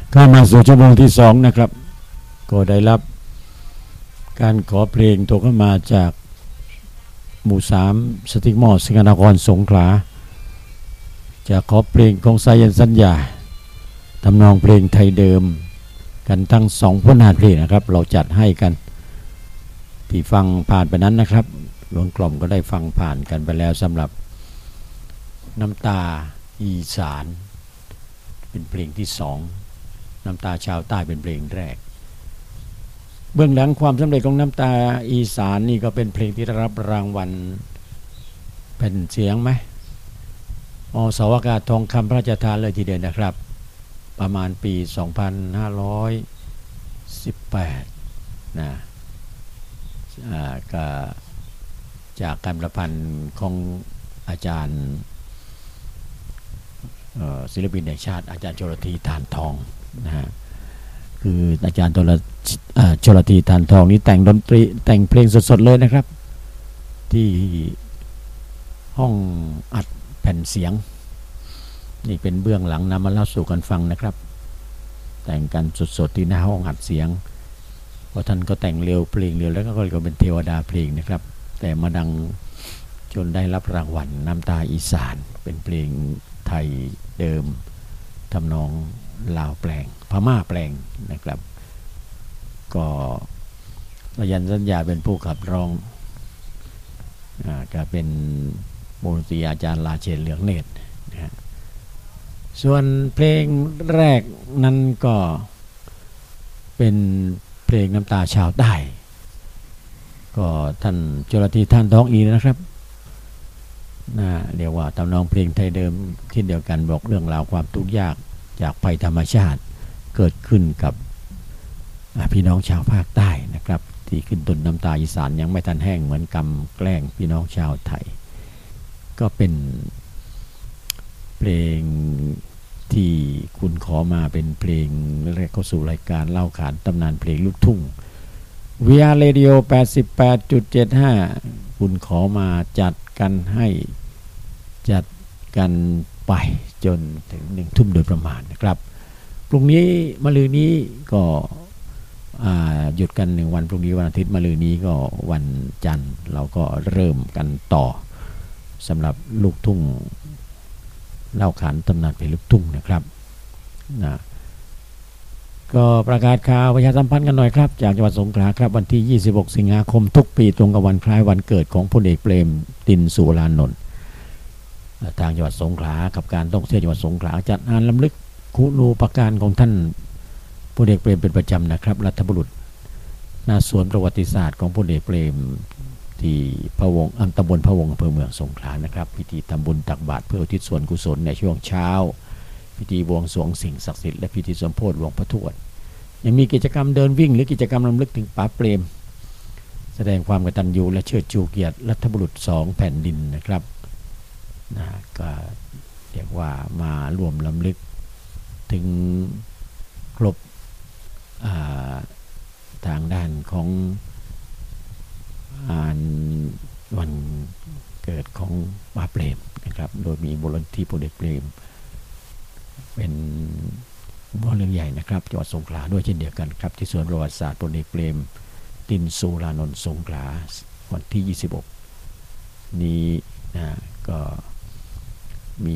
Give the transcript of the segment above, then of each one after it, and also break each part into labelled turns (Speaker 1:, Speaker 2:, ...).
Speaker 1: เข้ามาสู่ชั่วโมงที่2นะครับก็ได้รับการขอเพลงโทรเข้ามาจากหมู่3สติกมอสิงห์นครสงขลาจะขอเพลงของสายันสัญญาทำนองเพลงไทยเดิมกันทั้ง2ผลงานเพลงนะครับเราจัดให้กันที่ฟังผ่านไปนั้นนะครับหลวงกล่อมก็ได้ฟังผ่านกันไปแล้วสำหรับน้ำตาอีสานเป็นเพลงที่2น้ำตาชาวใต้เป็นเพลงแรกเบื้องหลังความสำเร็จของน้ำตาอีสานนี่ก็เป็นเพลงที่ได้รับรางวัลเป็นเสียงไหมสวากาศทองคำพระราชทานเลยทีเดียวนะครับประมาณปี2518นะก็จากการประพันธ์ของอาจารย์ศิลปินแห่งชาติอาจารย์ชลธีทานทองนะฮะคืออาจารย์ชลธีทานทองนี้แต่งดนตรีแต่งเพลงสดๆเลยนะครับที่ห้องอัดแผ่นเสียงนี่เป็นเบื้องหลังนำมาเล่าสู่กันฟังนะครับแต่งกันสดๆที่หน้าห้องอัดเสียงเพราะท่านก็แต่งเร็วเพลงเร็วแล้วก็เป็นเทวดาเพลงนะครับแต่มาดังจนได้รับรางวัลน้ำตาอีสานเป็นเพลงไทยเดิมทำนองลาวแปลงพม่าแปลงนะครับก็สายันสัญญาเป็นผู้ขับร้องก็เป็นมูลนิธิอาจารย์ราเชนเหลืองเนตรนะฮะส่วนเพลงแรกนั้นก็เป็นเพลงน้ำตาชาวใต้ก็ท่านชลธีท่านท้องอีนะครับเรียกว่าทำนองเพลงไทยเดิมเช่นเดียวกันบอกเรื่องราวความทุกข์ยากจากภัยธรรมชาติเกิดขึ้นกับพี่น้องชาวภาคใต้นะครับที่ขึ้นต้นน้ำตาอีสานยังไม่ทันแห้งเหมือนกำแกล้งพี่น้องชาวไทยก็เป็นเพลงที่คุณขอมาเป็นเพลงแรกเข้าสู่รายการเล่าขานตำนานเพลงลูกทุ่ง VR Radio 88.75 คุณขอมาจัดกันให้จัดกันไปจนถึง1 ทุ่มโดยประมาณนะครับพรุ่งนี้มะรืนนี้ก็หยุดกัน1วันพรุ่งนี้วันอาทิตย์มะรืนนี้ก็วันจันทร์เราก็เริ่มกันต่อสำหรับลูกทุ่งเล่าขานตำนานเพลงลูกทุ่งนะครับก็ประกาศข่าวประชาสัมพันธ์กันหน่อยครับจากจังหวัดสงขลาครับวันที่26สิงหาคมทุกปีตรงกับวันคล้ายวันเกิดของพลเอกเปรมติณสุรานนท์ทางจังหวัดสงขลากับการท่องเที่ยวจังหวัดสงขลาจัดงานรำลึกคุณูปการของท่านพลเอกเปรมเป็นประจำนะครับรัฐบุรุษหน้าสวนประวัติศาสตร์ของพลเอกเปรมที่พะวงตำบลพะวงอำเภอเมืองสงขลานะครับพิธีทำบุญตักบาตรเพื่ออุทิศส่วนกุศลในช่วงเช้าพิธีบวงสรวงสิ่งศักดิ์สิทธิ์และพิธีสมโภชหลวงพ่อทวดยังมีกิจกรรมเดินวิ่งหรือกิจกรรมรำลึกถึงป๋าเปรมแสดงความกตัญญูและเชิดชูเกียรติรัฐบุรุษ2แผ่นดินนะครับก็เรียกว่ามาร่วมรำลึกถึงครบทางด้านของวันเกิดของป๋าเปรมนะครับโดยมีมูลนิธิพลเอกเปรมเป็นเรื่องใหญ่นะครับจังหวัดสงขลาด้วยเช่นเดียวกันครับที่สวนประวัติศาสตร์พลเอกเปรมติณสุรานนท์สงขลาวันที่26นี้ก็มี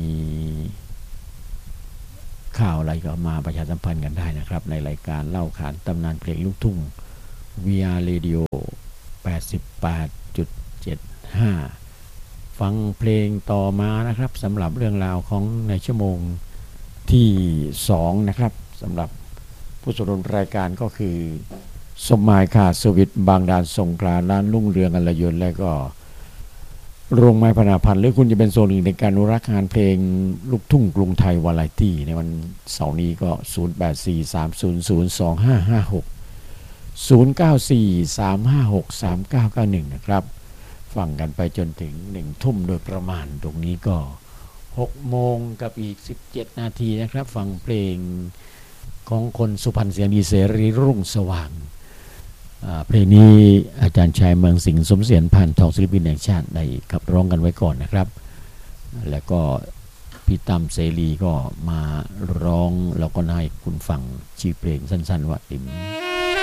Speaker 1: ข่าวอะไรก็มาประชาสัมพันธ์กันได้นะครับในรายการเล่าขานตำนานเพลงลูกทุ่ง VR Radio 88.75 ฟังเพลงต่อมานะครับสำหรับเรื่องราวของในชั่วโมงที่2นะครับสำหรับผู้สนับสนุนรายการก็คือสมหมายค่าสวิตบางดานสงขลาร้านรุ่งเรืองอัลยนต์และก็โรงไม้พนาพันธ์หรือคุณจะเป็นโซนหนึ่งในการอนุรักษ์งานเพลงลูกทุ่งกรุงไทยวาไรตี้ในวันเสาร์นี้ก็0843002556 0943563991นะครับฟังกันไปจนถึง1 ทุ่มโดยประมาณตรงนี้ก็6 โมงกับอีก17 นาทีนะครับฟังเพลงของคนสุพรรณเสียงดีเสรีรุ่งสว่างเพลงนี้อาจารย์ชายเมืองสิงห์สมเสียรผ่านทองศิลปินแห่งชาติได้ขับร้องกันไว้ก่อนนะครับแล้วก็พี่ตั้มเสรีก็มาร้องแล้วก็ให้คุณฟังชื่อเพลงสั้นๆว่าติ๋ม